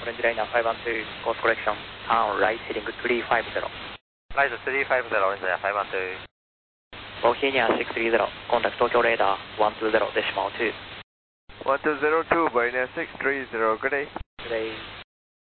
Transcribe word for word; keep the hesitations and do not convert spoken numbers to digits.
Orange Liner five one two, course correction, turn right heading three five zero. Right three five zero, Orange Liner five one two. Bohemia six three zero, contact Tokyo radar one two zero decimal two. one two zero two, Bohemia six three zero, good day. Good day.